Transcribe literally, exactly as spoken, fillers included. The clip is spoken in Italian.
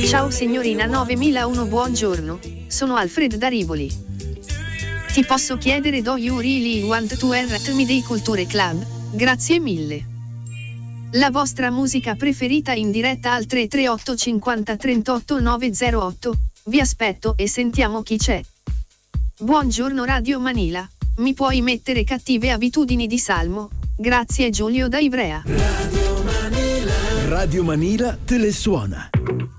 Ciao signorina novemilauno, buongiorno, sono Alfred da Rivoli. Ti posso chiedere do you really want to enter me dei Culture Club? Grazie mille. La vostra musica preferita in diretta al tre tre otto cinquanta trentotto novecentotto, vi aspetto e sentiamo chi c'è. Buongiorno Radio Manila, mi puoi mettere Cattive abitudini di Salmo? Grazie Giulio da Ivrea. Radio Manila. Radio Manila te le suona.